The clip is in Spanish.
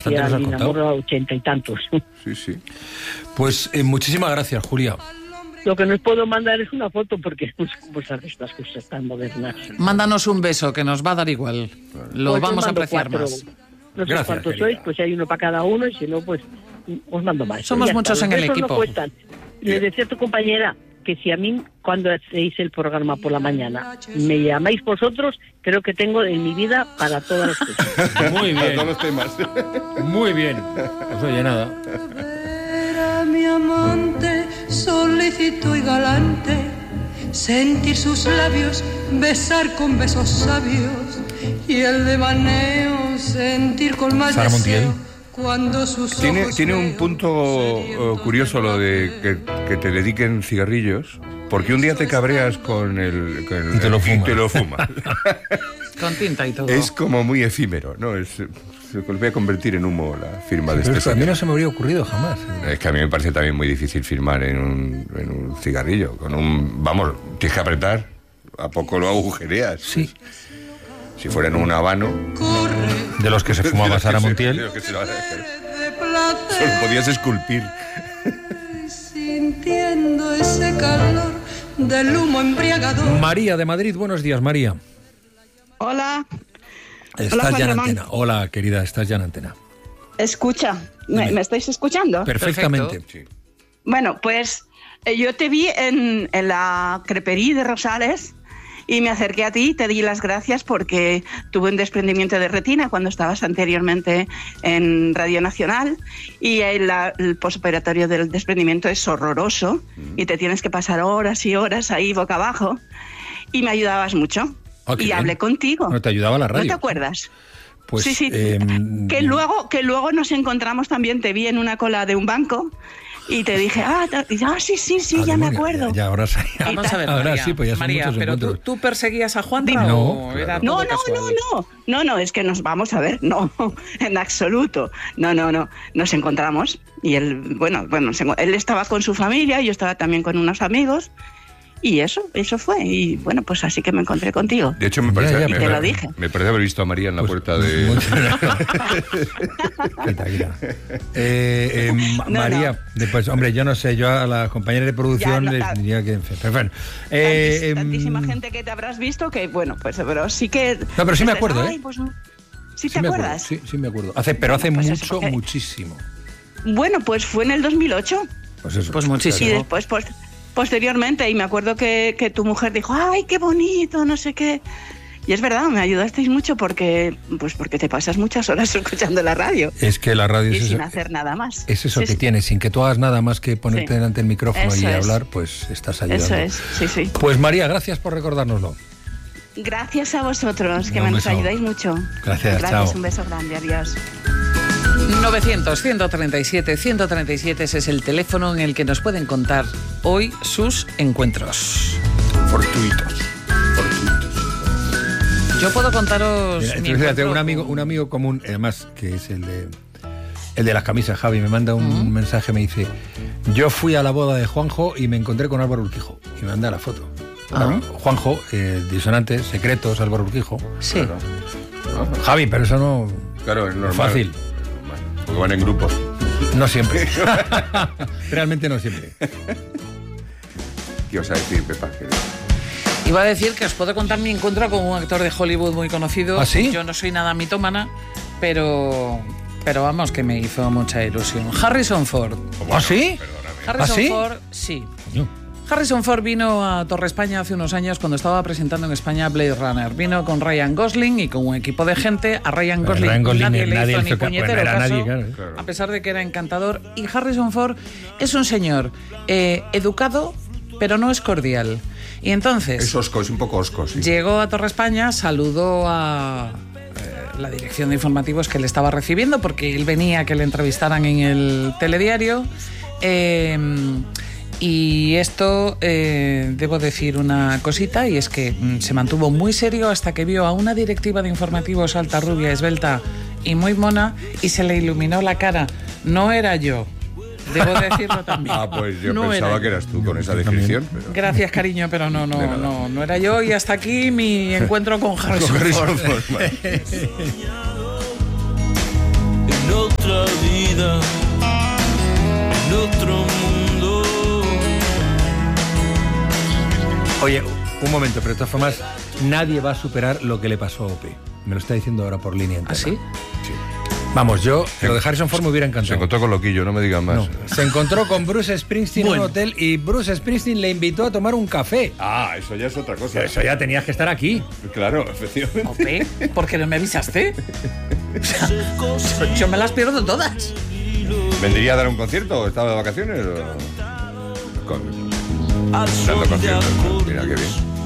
bastante nos has contado. A 80 y tantos. Sí. Pues muchísimas gracias, Julia. Lo que nos puedo mandar es una foto porque no sé cómo se hacen estas cosas tan modernas. Mándanos un beso, que nos va a dar igual. Lo Pues vamos a mando apreciar 4. más. No sé Gracias, cuántos querida. sois, pues si hay uno para cada uno, y si no, pues os mando más. Somos Ya muchos está, en los el besos equipo. No cuestan. Le decía a tu compañera que si a mí, cuando hacéis el programa por la mañana, me llamáis vosotros, creo que tengo en mi vida para todas las cosas. Muy Para bien, todos los temas. muy bien. Pues oye, nada. Era mi amante, solícito y galante, sentir sus labios, besar con besos sabios, y el devaneo, sentir con más Sara Montiel. deseo cuando sus ojos Tiene un veo punto serios. curioso lo de que te dediquen cigarrillos, porque un día te cabreas con el Y te lo fumas. y te lo fumas. Con tinta y todo. Es como muy efímero, ¿no? Se vuelve a convertir en humo la firma de Pero este esto a mí señor. no se me habría ocurrido jamás. Es que a mí me parece también muy difícil firmar en un cigarrillo. Vamos, tienes que apretar, a poco lo agujereas. Sí. Si fuera en un habano... De los que se fumaba Sara de Montiel. los que se- de Solo placer, podías esculpir. sintiendo ese calor del humo embriagador. María de Madrid, buenos días, María. Hola, Estás Juan ya en Ramón. antena. Hola, querida, estás ya en antena. escucha, Dime. ¿me estáis escuchando? Perfectamente. Sí. Bueno, pues yo te vi en la crepería de Rosales y me acerqué a ti y te di las gracias porque tuve un desprendimiento de retina cuando estabas anteriormente en Radio Nacional y el posoperatorio del desprendimiento es horroroso y te tienes que pasar horas y horas ahí boca abajo y me ayudabas mucho. Ah, qué Y bien. hablé contigo. No te ayudaba la radio. ¿No te acuerdas? Pues, sí. Que luego nos encontramos también, te vi en una cola de un banco y te dije, sí, ya me acuerdo. Ya, ahora sí. Vamos a ver, Ahora María, sí, pues ya son María, muchos pero encuentros. ¿tú perseguías a Juan No, o claro. era No, todo casual? no, es que vamos a ver, no, en absoluto. No, nos encontramos y él estaba con su familia, yo estaba también con unos amigos y eso fue. Y bueno, pues así que me encontré contigo. De hecho, me parece, Ya, y te lo dije. me parece haber visto a María en la Pues, puerta de... Quita. María, después, hombre, yo no sé, yo a la compañera de producción Ya, no, les diría que... Pero bueno, Tantísima gente que te habrás visto que, bueno, pues pero sí que... No, pero sí me dices, acuerdo, ¿eh? "Ay, pues no". ¿Sí te me acuerdo, acuerdas? sí me acuerdo. Pero hace Pues eso, mucho, porque- muchísimo. Bueno, pues fue en el 2008. Pues eso. Pues Y muchísimo. después, posteriormente, y me acuerdo que tu mujer dijo, ¡ay, qué bonito! No sé qué. Y es verdad, me ayudasteis mucho porque te pasas muchas horas escuchando la radio Es que la radio y es sin eso, hacer nada más. es eso Sí, que sí. tienes, sin que tú hagas nada más que ponerte Sí. delante del micrófono Eso y es. hablar, pues estás ayudando. Eso es, sí. Pues María, gracias por recordárnoslo. Gracias a vosotros, que Un nos beso. ayudáis mucho. Gracias, chao. Un beso grande, adiós. 900-137-137, ese es el teléfono en el que nos pueden contar hoy sus encuentros. Fortuitos. Yo puedo contaros Mira, mi entonces, tengo encuentro un amigo común, además, que es el de las camisas, Javi, me manda un mensaje, me dice, yo fui a la boda de Juanjo y me encontré con Álvaro Urquijo. Y me manda la foto. Claro, Juanjo, disonantes, secretos, Álvaro Urquijo. Sí. Javi, pero eso no... Claro, es normal. Fácil. Es normal, porque van en grupos. No siempre. Realmente no siempre. ¿Qué os a decir, Pepa? Que- Iba a decir que os puedo contar mi encuentro con un actor de Hollywood muy conocido. ¿Ah, sí? Yo no soy nada mitómana, pero vamos, que me hizo mucha ilusión. Harrison Ford. ¿Ah, sí? Harrison ¿Ah, sí? Ford, sí. Coño. Harrison Ford vino a Torre España hace unos años cuando estaba presentando en España Blade Runner. Vino con Ryan Gosling y con un equipo de gente. A Ryan Gosling, Ryan Gosling nadie le nadie hizo le ni hizo puñetero bueno, era caso, nadie, claro. a pesar de que era encantador. Y Harrison Ford es un señor educado, pero no es cordial. Y entonces... Es osco, es un poco osco, sí. Llegó a Torre España, saludó a la dirección de informativos que le estaba recibiendo porque él venía a que le entrevistaran en el telediario. Y esto, debo decir una cosita, y es que se mantuvo muy serio hasta que vio a una directiva de informativos alta, rubia, esbelta y muy mona, y se le iluminó la cara. No era yo. Debo decirlo también. Ah, pues yo No pensaba era que yo. eras tú con esa descripción. Pero... Gracias, cariño, pero no era yo. Y hasta aquí mi encuentro con Harrison Ford. Ford, vale. En otro vida en otro mundo. Oye, un momento, pero de todas formas, nadie va a superar lo que le pasó a Ope. Me lo está diciendo ahora por línea interna. ¿Ah, sí? Sí. Vamos, yo, lo de Harrison Ford me hubiera encantado. Se encontró con Loquillo, no me digan más. No, se encontró con Bruce Springsteen en un hotel y Bruce Springsteen le invitó a tomar un café. Ah, eso ya es otra cosa. Pero eso ya tenías que estar aquí. Claro, efectivamente. Ope, ¿por qué no me avisaste? O sea, yo me las pierdo todas. ¿Vendría a dar un concierto o estaba de vacaciones? Dando conciertos. Mira qué bien.